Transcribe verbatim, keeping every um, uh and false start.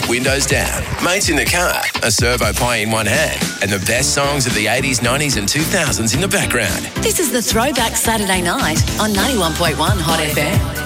windows down, mates in the car, a servo pie in one hand, and the best songs of the eighties, nineties and two thousands in the background. This is the Throwback Saturday Night on ninety-one point one Hot F M.